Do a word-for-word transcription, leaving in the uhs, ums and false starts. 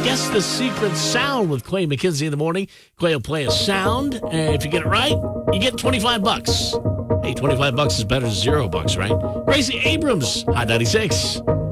Guess the secret sound with Clay McKenzie in the morning. Clay will play a sound, and if you get it right, you get twenty-five bucks. Hey, twenty-five bucks is better than zero bucks, right? Gracie Abrams, Hot ninety-six.